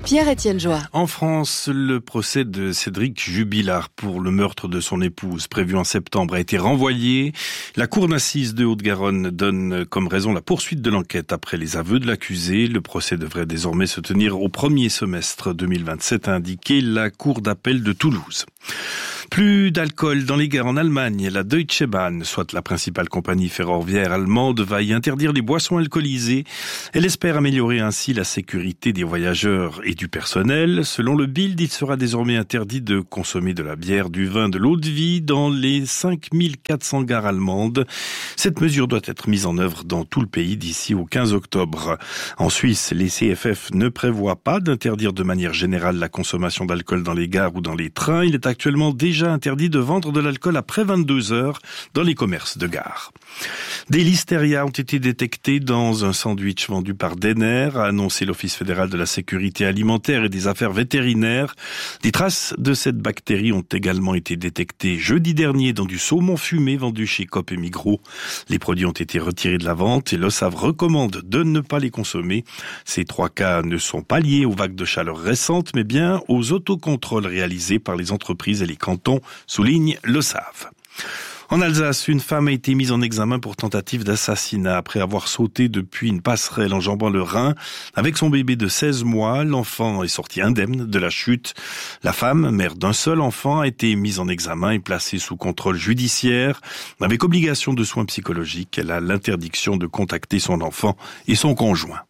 Pierre-Étienne Joie. En France, le procès de Cédric Jubilard pour le meurtre de son épouse, prévu en septembre, a été renvoyé. La cour d'assises de Haute-Garonne donne comme raison la poursuite de l'enquête après les aveux de l'accusé. Le procès devrait désormais se tenir au premier semestre 2027, a indiqué la cour d'appel de Toulouse. Plus d'alcool dans les gares en Allemagne. La Deutsche Bahn, soit la principale compagnie ferroviaire allemande, va y interdire les boissons alcoolisées. Elle espère améliorer ainsi la sécurité des voyageurs et du personnel. Selon le Bild, il sera désormais interdit de consommer de la bière, du vin, de l'eau-de-vie dans les 5400 gares allemandes. Cette mesure doit être mise en œuvre dans tout le pays d'ici au 15 octobre. En Suisse, les CFF ne prévoient pas d'interdire de manière générale la consommation d'alcool dans les gares ou dans les trains. Il est actuellement déjà interdit de vendre de l'alcool après 22 heures dans les commerces de gare. Des listeria ont été détectés dans un sandwich vendu par Denner, a annoncé l'Office fédéral de la sécurité alimentaire et des affaires vétérinaires. Des traces de cette bactérie ont également été détectées jeudi dernier dans du saumon fumé vendu chez Coop et Migros. Les produits ont été retirés de la vente et l'OSAV recommande de ne pas les consommer. Ces 3 cas ne sont pas liés aux vagues de chaleur récentes, mais bien aux autocontrôles réalisés par les entreprises et les cantons, souligne l'OSAV. En Alsace, une femme a été mise en examen pour tentative d'assassinat après avoir sauté depuis une passerelle enjambant le Rhin. Avec son bébé de 16 mois, l'enfant est sorti indemne de la chute. La femme, mère d'un seul enfant, a été mise en examen et placée sous contrôle judiciaire. Avec obligation de soins psychologiques, elle a l'interdiction de contacter son enfant et son conjoint.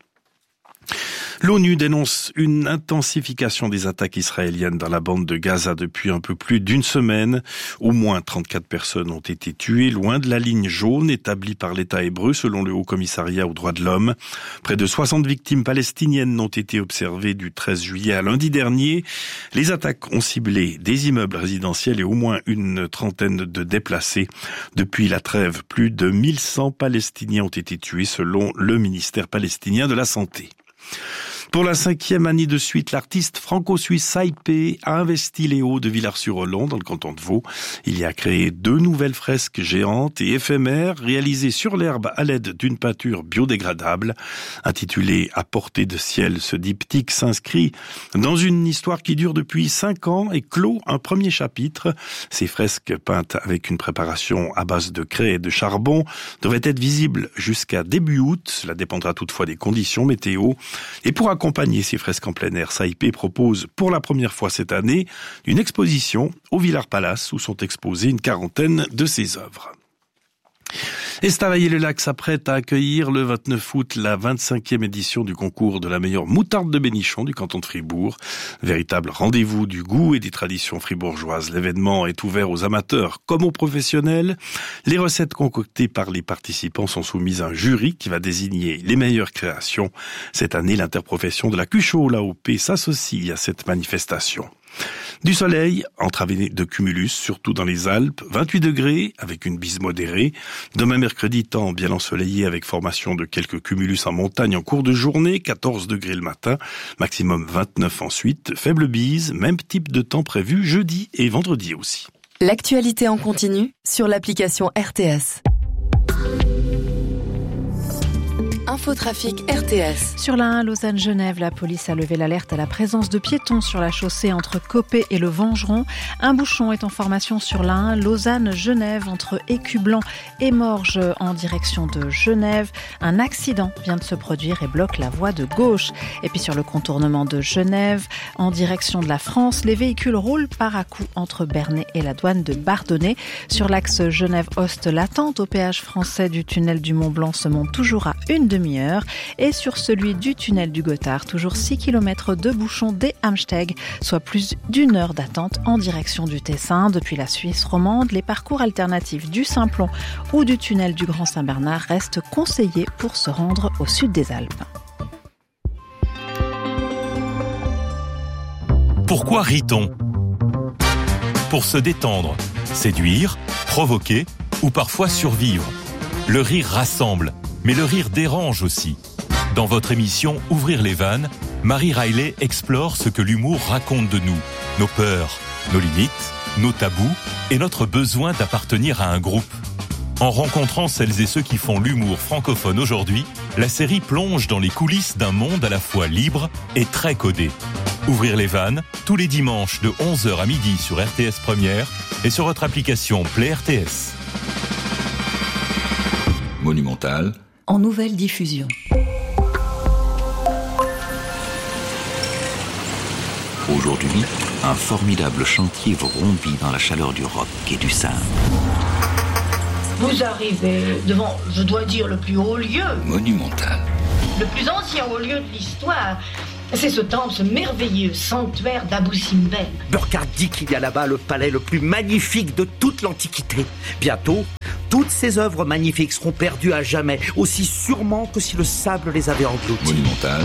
L'ONU dénonce une intensification des attaques israéliennes dans la bande de Gaza depuis un peu plus d'une semaine. Au moins 34 personnes ont été tuées loin de la ligne jaune établie par l'État hébreu selon le Haut-Commissariat aux droits de l'homme. Près de 60 victimes palestiniennes ont été observées du 13 juillet à lundi dernier. Les attaques ont ciblé des immeubles résidentiels et au moins une trentaine de déplacés. Depuis la trêve, plus de 1100 Palestiniens ont été tués selon le ministère palestinien de la Santé. Pour la 5e année de suite, l'artiste franco-suisse Saipé a investi les Hauts de Villars-sur-Olon dans le canton de Vaud. Il y a créé 2 nouvelles fresques géantes et éphémères réalisées sur l'herbe à l'aide d'une peinture biodégradable. Intitulé « À portée de ciel », ce diptyque s'inscrit dans une histoire qui dure depuis 5 ans et clôt un premier chapitre. Ces fresques peintes avec une préparation à base de craie et de charbon devraient être visibles jusqu'à début août. Cela dépendra toutefois des conditions météo. Et pour accompagner ces fresques en plein air, Saipé propose pour la première fois cette année une exposition au Villars Palace où sont exposées une quarantaine de ses œuvres. Estavayer-le-Lac s'apprête à accueillir le 29 août la 25e édition du concours de la meilleure moutarde de Bénichon du canton de Fribourg. Véritable rendez-vous du goût et des traditions fribourgeoises. L'événement est ouvert aux amateurs comme aux professionnels. Les recettes concoctées par les participants sont soumises à un jury qui va désigner les meilleures créations. Cette année, l'interprofession de la Cuchot, l'AOP, s'associe à cette manifestation. Du soleil, entravé de cumulus, surtout dans les Alpes, 28 degrés avec une bise modérée. Demain mercredi, temps bien ensoleillé avec formation de quelques cumulus en montagne en cours de journée, 14 degrés le matin, maximum 29 ensuite. Faible bise, même type de temps prévu jeudi et vendredi aussi. L'actualité en continu sur l'application RTS. Infotrafic RTS. Sur la 1 Lausanne-Genève, la police a levé l'alerte à la présence de piétons sur la chaussée entre Copé et le Vengeron. Un bouchon est en formation sur la 1 Lausanne-Genève entre Écublanc et Morges en direction de Genève. Un accident vient de se produire et bloque la voie de gauche. Et puis sur le contournement de Genève, en direction de la France, les véhicules roulent par à-coups entre Bernay et la douane de Bardonnay. Sur l'axe Genève-Ost, l'attente au péage français du tunnel du Mont-Blanc se monte toujours à une demi-heure. Et sur celui du tunnel du Gothard, toujours 6 km de bouchons dès Amsteg, soit plus d'1 heure d'attente en direction du Tessin. Depuis la Suisse romande, les parcours alternatifs du Simplon ou du tunnel du Grand Saint-Bernard restent conseillés pour se rendre au sud des Alpes. Pourquoi rit-on ? Pour se détendre, séduire, provoquer ou parfois survivre. Le rire rassemble, mais le rire dérange aussi. Dans votre émission Ouvrir les vannes, Marie Riley explore ce que l'humour raconte de nous, nos peurs, nos limites, nos tabous et notre besoin d'appartenir à un groupe. En rencontrant celles et ceux qui font l'humour francophone aujourd'hui, la série plonge dans les coulisses d'un monde à la fois libre et très codé. Ouvrir les vannes, tous les dimanches de 11h à midi sur RTS Première et sur votre application Play RTS. Monumental. En nouvelle diffusion. Aujourd'hui, un formidable chantier vrombit dans la chaleur du roc et du sable. Vous arrivez devant, je dois dire, le plus haut lieu. Monumental. Le plus ancien haut lieu de l'histoire. C'est ce temple, ce merveilleux sanctuaire d'Abou Simbel. Burkhardt dit qu'il y a là-bas le palais le plus magnifique de toute l'Antiquité. Bientôt, toutes ces œuvres magnifiques seront perdues à jamais, aussi sûrement que si le sable les avait englouties. Monumental.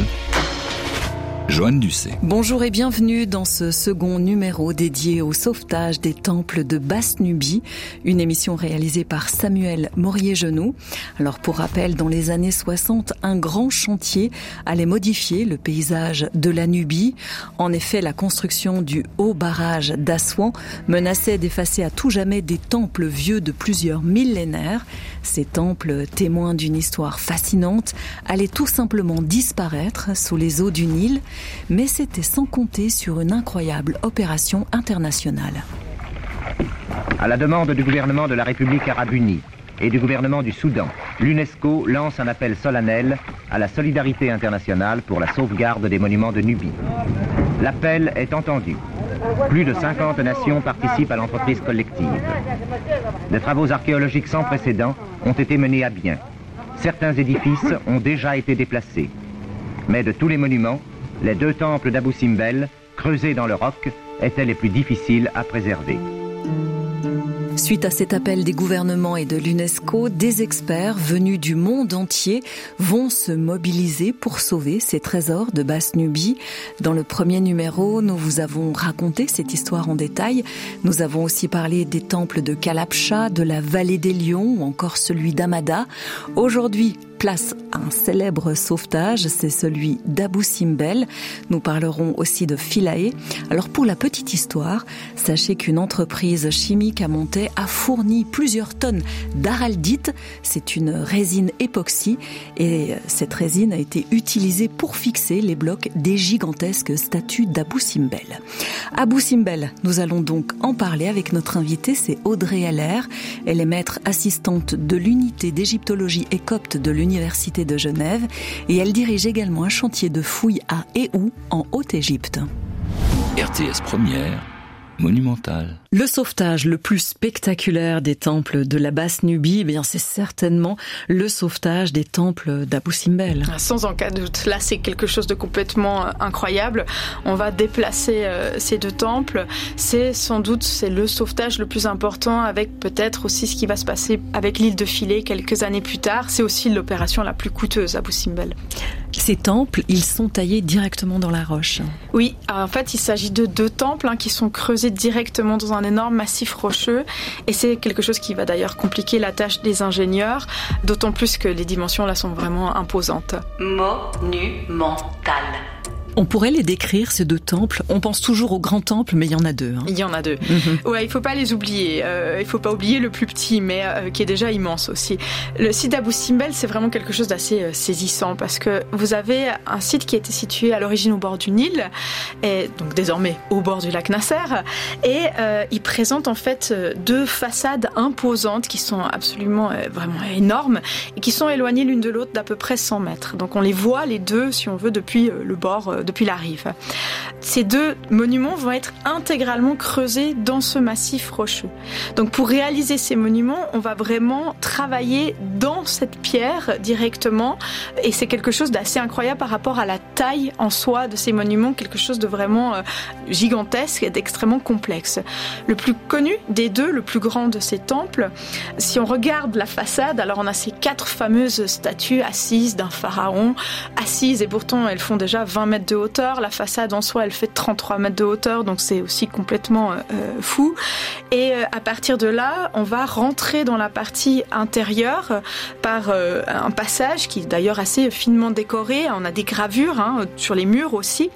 Joanne Ducet. Bonjour et bienvenue dans ce second numéro dédié au sauvetage des temples de Basse-Nubie, une émission réalisée par Samuel Morier-Genoux. Alors pour rappel, dans les années 60, un grand chantier allait modifier le paysage de la Nubie. En effet, la construction du haut barrage d'Assouan menaçait d'effacer à tout jamais des temples vieux de plusieurs millénaires. Ces temples, témoins d'une histoire fascinante, allaient tout simplement disparaître sous les eaux du Nil. Mais c'était sans compter sur une incroyable opération internationale. À la demande du gouvernement de la République arabe unie et du gouvernement du Soudan, l'UNESCO lance un appel solennel à la solidarité internationale pour la sauvegarde des monuments de Nubie. L'appel est entendu. Plus de 50 nations participent à l'entreprise collective. Des travaux archéologiques sans précédent ont été menés à bien. Certains édifices ont déjà été déplacés. Mais de tous les monuments, les 2 temples d'Abou Simbel, creusés dans le roc, étaient les plus difficiles à préserver. Suite à cet appel des gouvernements et de l'UNESCO, des experts venus du monde entier vont se mobiliser pour sauver ces trésors de Basse-Nubie. Dans le premier numéro, nous vous avons raconté cette histoire en détail. Nous avons aussi parlé des temples de Kalabcha, de la vallée des Lions ou encore celui d'Amada. Aujourd'hui, place à un célèbre sauvetage, c'est celui d'Abou Simbel. Nous parlerons aussi de Philae. Alors pour la petite histoire, sachez qu'une entreprise chimique à Montaix a fourni plusieurs tonnes d'araldite. C'est une résine époxy et cette résine a été utilisée pour fixer les blocs des gigantesques statues d'Abou Simbel. Abou Simbel, nous allons donc en parler avec notre invitée, c'est Audrey Heller. Elle est maître assistante de l'unité d'égyptologie et copte de l'Université de Genève et elle dirige également un chantier de fouilles à Éhou, en Haute-Égypte. RTS Première. Monumental. Le sauvetage le plus spectaculaire des temples de la Basse-Nubie, eh bien c'est certainement le sauvetage des temples d'Abou Simbel. Sans aucun doute. Là, c'est quelque chose de complètement incroyable. On va déplacer ces 2 temples. C'est le sauvetage le plus important, avec peut-être aussi ce qui va se passer avec l'île de Philae quelques années plus tard. C'est aussi l'opération la plus coûteuse, Abou Simbel. Ces temples, ils sont taillés directement dans la roche. Oui, en fait, il s'agit de 2 temples qui sont creusés directement dans un énorme massif rocheux. Et c'est quelque chose qui va d'ailleurs compliquer la tâche des ingénieurs, d'autant plus que les dimensions là sont vraiment imposantes. Monumental. On pourrait les décrire, ces 2 temples. On pense toujours au grand temple, mais il y en a 2. Il y en a 2. Ouais, il faut pas les oublier. Il faut pas oublier le plus petit, mais qui est déjà immense aussi. Le site d'Abou Simbel, c'est vraiment quelque chose d'assez saisissant parce que vous avez un site qui était situé à l'origine au bord du Nil, et donc désormais au bord du lac Nasser, et il présente en fait 2 façades imposantes qui sont absolument vraiment énormes et qui sont éloignées l'une de l'autre d'à peu près 100 mètres. Donc on les voit les 2, si on veut, depuis le bord, depuis la rive. Ces 2 monuments vont être intégralement creusés dans ce massif rocheux. Donc pour réaliser ces monuments, on va vraiment travailler dans cette pierre directement, et c'est quelque chose d'assez incroyable par rapport à la taille en soi de ces monuments, quelque chose de vraiment gigantesque et d'extrêmement complexe. Le plus connu des 2, le plus grand de ces temples, si on regarde la façade, alors on a ces 4 fameuses statues assises d'un pharaon, assises, et pourtant elles font déjà 20 mètres de hauteur. La façade en soi, elle fait 33 mètres de hauteur, donc c'est aussi complètement fou. Et à partir de là, on va rentrer dans la partie intérieure par un passage qui est d'ailleurs assez finement décoré. On a des gravures sur les murs aussi.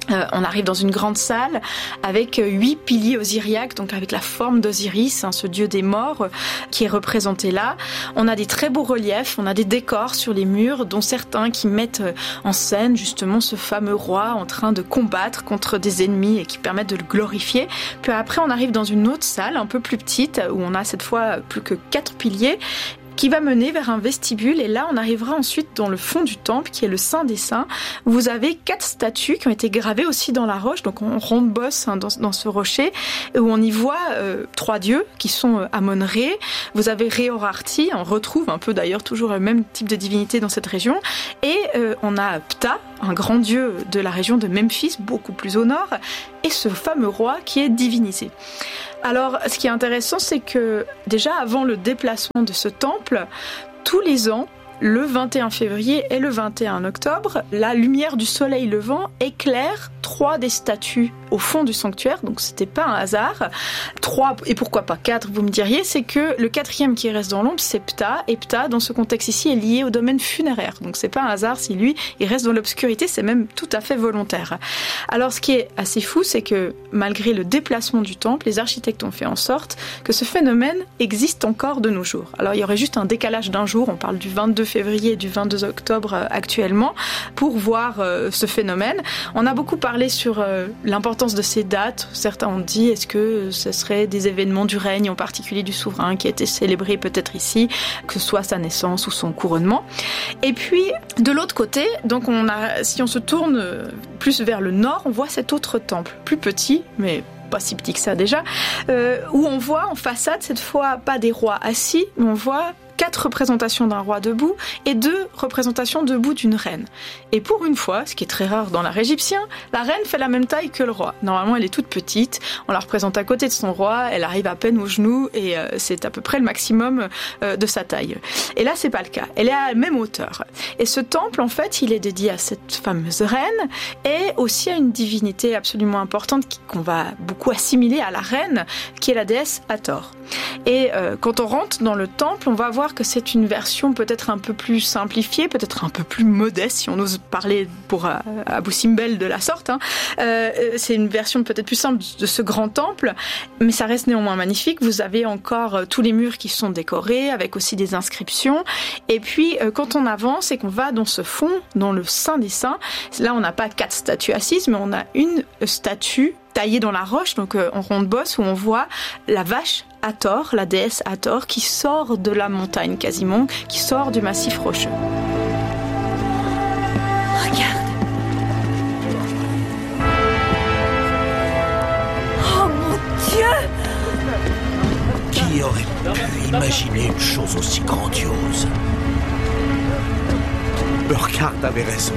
On arrive dans une grande salle avec 8 piliers osiriaques, donc avec la forme d'Osiris, ce dieu des morts, qui est représenté là. On a des très beaux reliefs, on a des décors sur les murs, dont certains qui mettent en scène justement ce fameux roi en train de combattre contre des ennemis et qui permettent de le glorifier. Puis après, on arrive dans une autre salle, un peu plus petite, où on a cette fois plus que 4 piliers, qui va mener vers un vestibule, et là on arrivera ensuite dans le fond du temple qui est le Saint des Saints. Vous avez 4 statues qui ont été gravées aussi dans la roche, donc en ronde-bosse dans ce rocher, où on y voit 3 dieux qui sont Amon-Ré. Vous avez Ré-Horarti, on retrouve un peu d'ailleurs toujours le même type de divinité dans cette région, et on a Ptah, un grand dieu de la région de Memphis, beaucoup plus au nord, et ce fameux roi qui est divinisé. Alors, ce qui est intéressant, c'est que déjà avant le déplacement de ce temple, tous les ans, le 21 février et le 21 octobre, la lumière du soleil levant éclaire 3 des statues au fond du sanctuaire, donc c'était pas un hasard. 3, et pourquoi pas 4, vous me diriez, c'est que le 4e qui reste dans l'ombre, c'est Ptah, et Ptah, dans ce contexte ici, est lié au domaine funéraire, donc c'est pas un hasard si lui, il reste dans l'obscurité, c'est même tout à fait volontaire. Alors ce qui est assez fou, c'est que malgré le déplacement du temple, les architectes ont fait en sorte que ce phénomène existe encore de nos jours. Alors il y aurait juste un décalage d'un jour, on parle du 22 février et du 22 octobre actuellement, pour voir ce phénomène. On a beaucoup parlé sur l'importance de ces dates. Certains ont dit, est-ce que ce serait des événements du règne, en particulier du souverain, qui a été célébré peut-être ici, que ce soit sa naissance ou son couronnement. Et puis, de l'autre côté, donc si on se tourne plus vers le nord, on voit cet autre temple, plus petit, mais pas si petit que ça déjà, où on voit en façade, cette fois, pas des rois assis, mais on voit 4 représentations d'un roi debout et 2 représentations debout d'une reine. Et pour une fois, ce qui est très rare dans l'art égyptien, la reine fait la même taille que le roi. Normalement, elle est toute petite, on la représente à côté de son roi, elle arrive à peine aux genoux et c'est à peu près le maximum de sa taille. Et là, c'est pas le cas. Elle est à la même hauteur. Et ce temple, en fait, il est dédié à cette fameuse reine et aussi à une divinité absolument importante qu'on va beaucoup assimiler à la reine, qui est la déesse Hathor. Et quand on rentre dans le temple, on va voir que c'est une version peut-être un peu plus simplifiée, peut-être un peu plus modeste, si on ose parler pour Abou Simbel de la sorte. C'est une version peut-être plus simple de ce grand temple, mais ça reste néanmoins magnifique. Vous avez encore tous les murs qui sont décorés, avec aussi des inscriptions. Et puis, quand on avance et qu'on va dans ce fond, dans le Saint des Saints, là, on n'a pas 4 statues assises, mais on a une statue taillée dans la roche, donc en ronde-bosse, où on voit la vache Hathor, la déesse Hathor, qui sort de la montagne quasiment, qui sort du massif rocheux. Regarde. Oh mon Dieu! Qui aurait pu imaginer une chose aussi grandiose? Burckhardt avait raison.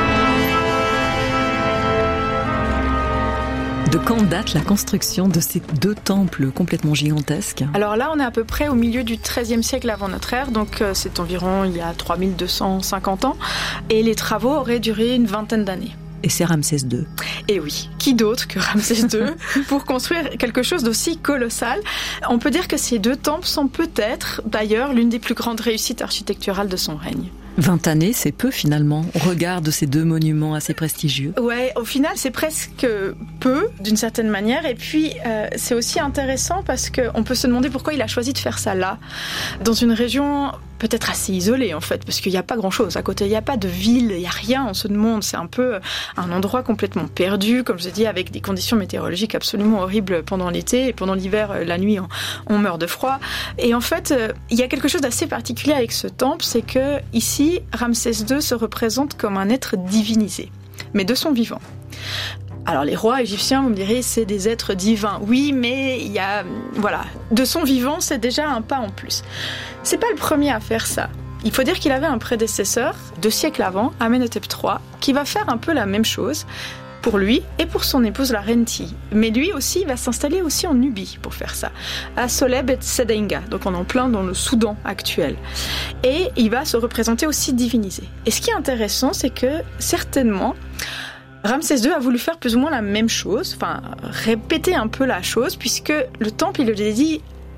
De quand date la construction de ces 2 temples complètement gigantesques ? Alors là, on est à peu près au milieu du XIIIe siècle avant notre ère, donc c'est environ il y a 3250 ans, et les travaux auraient duré une vingtaine d'années. Et c'est Ramsès II. Et oui, qui d'autre que Ramsès II pour construire quelque chose d'aussi colossal? On peut dire que ces 2 temples sont peut-être, d'ailleurs, l'une des plus grandes réussites architecturales de son règne. 20 années, c'est peu finalement. On regarde ces 2 monuments assez prestigieux. Ouais, au final, c'est presque peu, d'une certaine manière. Et puis, c'est aussi intéressant parce qu'on peut se demander pourquoi il a choisi de faire ça là, dans une région peut-être assez isolée en fait, parce qu'il n'y a pas grand-chose à côté. Il n'y a pas de ville, il n'y a rien en ce monde. C'est un peu un endroit complètement perdu, comme je l'ai dit, avec des conditions météorologiques absolument horribles pendant l'été. Et pendant l'hiver, la nuit, on meurt de froid. Et en fait, il y a quelque chose d'assez particulier avec ce temple, c'est que ici, Ramsès II se représente comme un être divinisé, mais de son vivant. Alors les rois égyptiens, vous me direz, c'est des êtres divins. Oui, mais il y a, de son vivant, c'est déjà un pas en plus. C'est pas le premier à faire ça. Il faut dire qu'il avait un prédécesseur, 2 siècles avant, Amenhotep III, qui va faire un peu la même chose pour lui et pour son épouse la reine Tiye. Mais lui aussi, il va s'installer aussi en Nubie pour faire ça, à Soleb et Sedenga, donc on est en plein dans le Soudan actuel. Et il va se représenter aussi divinisé. Et ce qui est intéressant, c'est que certainement, Ramsès II a voulu faire plus ou moins la même chose, répéter un peu la chose, puisque le temple, il le dédie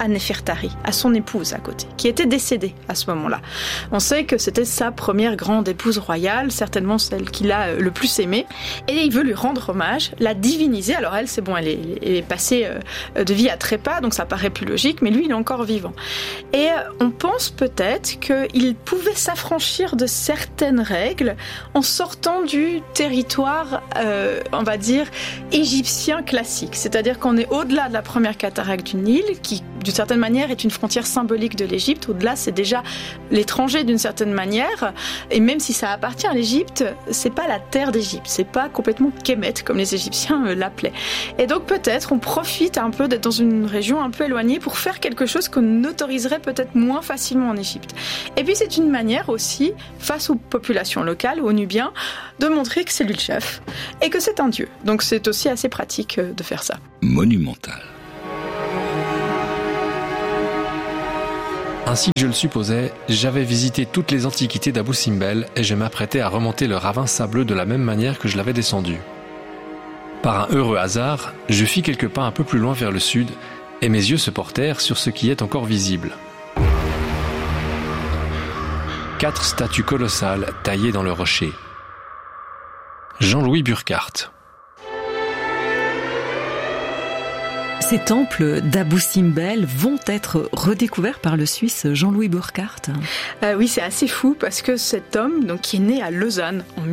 à Néfertari, à son épouse à côté, qui était décédée à ce moment-là. On sait que c'était sa première grande épouse royale, certainement celle qu'il a le plus aimée, et il veut lui rendre hommage, la diviniser. Alors elle, c'est bon, elle est passée de vie à trépas, donc ça paraît plus logique, mais lui, il est encore vivant. Et on pense peut-être qu'il pouvait s'affranchir de certaines règles en sortant du territoire, on va dire, égyptien classique. C'est-à-dire qu'on est au-delà de la première cataracte du Nil, qui, d'une certaine manière, est une frontière symbolique de l'Égypte. Au-delà, c'est déjà l'étranger d'une certaine manière. Et même si ça appartient à l'Égypte, c'est pas la terre d'Égypte. C'est pas complètement Kemet, comme les Égyptiens l'appelaient. Et donc, peut-être, on profite un peu d'être dans une région un peu éloignée pour faire quelque chose qu'on autoriserait peut-être moins facilement en Égypte. Et puis, c'est une manière aussi, face aux populations locales, aux Nubiens, de montrer que c'est lui le chef et que c'est un dieu. Donc, c'est aussi assez pratique de faire ça. Monumental. Ainsi que je le supposais, j'avais visité toutes les antiquités d'Abou Simbel et je m'apprêtais à remonter le ravin sableux de la même manière que je l'avais descendu. Par un heureux hasard, je fis quelques pas un peu plus loin vers le sud et mes yeux se portèrent sur ce qui est encore visible. 4 statues colossales taillées dans le rocher. Jean-Louis Burckhardt. Ces temples d'Abou Simbel vont être redécouverts par le Suisse Jean-Louis Burckhardt. Oui, c'est assez fou parce que cet homme, donc, qui est né à Lausanne en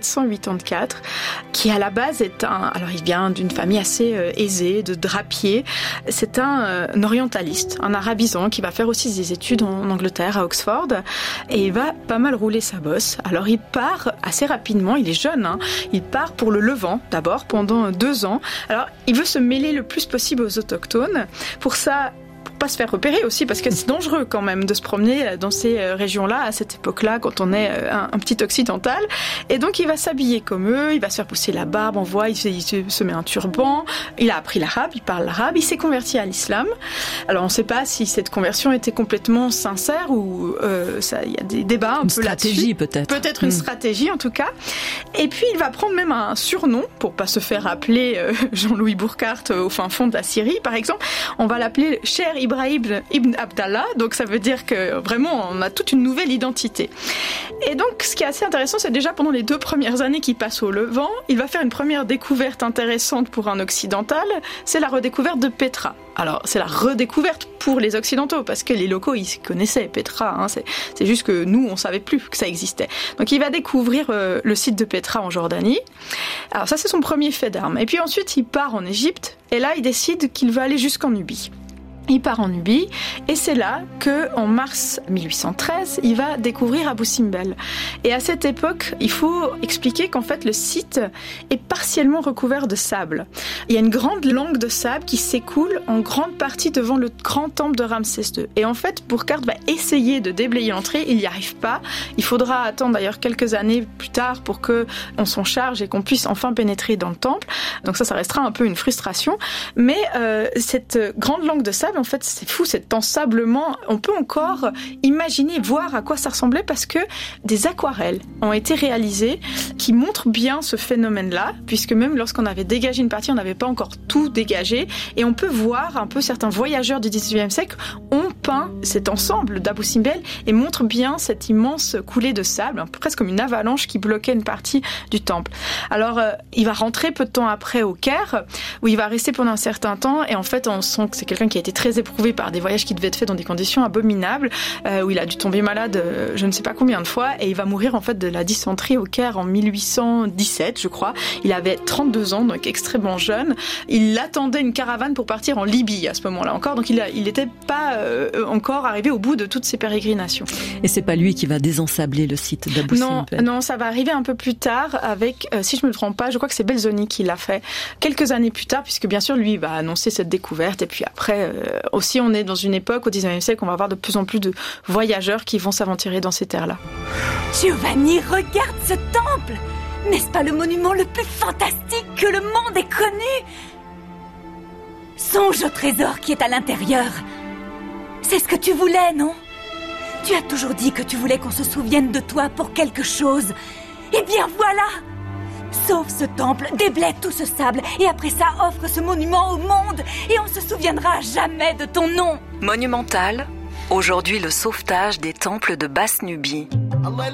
1784, qui à la base est alors il vient d'une famille assez aisée, de drapiers. C'est un orientaliste, un arabisant qui va faire aussi des études en Angleterre, à Oxford, et il va pas mal rouler sa bosse. Alors il part assez rapidement, il est jeune, il part pour le Levant d'abord pendant 2 ans. Alors il veut se mêler le plus possible aux autochtones. Pour ça, pour pas se faire repérer aussi, parce que c'est dangereux quand même de se promener dans ces régions-là à cette époque-là quand on est un petit occidental. Et donc il va s'habiller comme eux, il va se faire pousser la barbe, on voit, il se met un turban, il a appris l'arabe, il parle l'arabe, il s'est converti à l'islam. Alors on ne sait pas si cette conversion était complètement sincère ou il y a des débats un peu là-dessus. Une stratégie peut-être. Peut-être une stratégie en tout cas. Et puis il va prendre même un surnom pour pas se faire appeler Jean-Louis Burckhardt au fin fond de la Syrie par exemple. On va l'appeler Cher Ibrahim Ibn Abdallah, donc ça veut dire que vraiment on a toute une nouvelle identité. Et donc ce qui est assez intéressant, c'est déjà pendant les 2 premières années qu'il passe au Levant, il va faire une première découverte intéressante pour un occidental, c'est la redécouverte de Petra. Alors c'est la redécouverte pour les occidentaux, parce que les locaux ils connaissaient Petra, c'est juste que nous on savait plus que ça existait. Donc il va découvrir le site de Petra en Jordanie. Alors ça c'est son premier fait d'armes. Et puis ensuite il part en Égypte, et là il décide qu'il va aller jusqu'en Nubie. Il part en Nubie et c'est là que, en mars 1813, il va découvrir Abou Simbel. Et à cette époque, il faut expliquer qu'en fait le site est partiellement recouvert de sable. Il y a une grande langue de sable qui s'écoule en grande partie devant le grand temple de Ramsès II. Et en fait, Burckhardt va essayer de déblayer l'entrée, il n'y arrive pas. Il faudra attendre d'ailleurs quelques années plus tard pour qu'on s'en charge et qu'on puisse enfin pénétrer dans le temple. Donc ça restera un peu une frustration. Mais cette grande langue de sable, en fait, c'est fou, cet ensablement. On peut encore imaginer, voir à quoi ça ressemblait parce que des aquarelles ont été réalisées qui montrent bien ce phénomène-là, puisque même lorsqu'on avait dégagé une partie, on n'avait pas encore tout dégagé. Et on peut voir un peu certains voyageurs du XIXe siècle ont peint cet ensemble d'Abou Simbel et montrent bien cette immense coulée de sable, un peu presque comme une avalanche qui bloquait une partie du temple. Alors, il va rentrer peu de temps après au Caire, où il va rester pendant un certain temps. Et en fait, on sent que c'est quelqu'un qui a été très éprouvé par des voyages qui devaient être faits dans des conditions abominables, où il a dû tomber malade je ne sais pas combien de fois, et il va mourir en fait de la dysenterie au Caire en 1817, je crois. Il avait 32 ans, donc extrêmement jeune. Il attendait une caravane pour partir en Libye à ce moment-là encore, donc il n'était pas encore arrivé au bout de toutes ses pérégrinations. Et c'est pas lui qui va désensabler le site d'Abou Simbel. Non, ça va arriver un peu plus tard avec, si je me trompe pas, je crois que c'est Belzoni qui l'a fait quelques années plus tard, puisque bien sûr lui il va annoncer cette découverte, et puis après aussi on est dans une époque au XIXe siècle où on va avoir de plus en plus de voyageurs qui vont s'aventurer dans ces terres-là. Giovanni, regarde ce temple! N'est-ce pas le monument le plus fantastique que le monde ait connu? Songe au trésor qui est à l'intérieur. C'est ce que tu voulais, non? Tu as toujours dit que tu voulais qu'on se souvienne de toi pour quelque chose. Eh bien voilà! Sauve ce temple, déblaie tout ce sable, et après ça offre ce monument au monde, et on se souviendra jamais de ton nom. Monumental, aujourd'hui le sauvetage des temples de Basse-Nubie.